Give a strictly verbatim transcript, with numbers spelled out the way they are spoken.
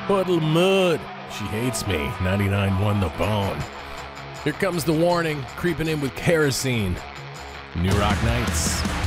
Puddle of mud. She hates me. ninety-nine won the bone. Here comes the warning, creeping in with kerosene. New Rock Nights.